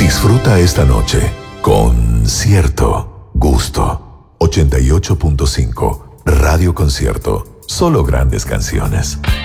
Disfruta esta noche con cierto gusto. 88.5 Radio Concierto. Solo grandes canciones.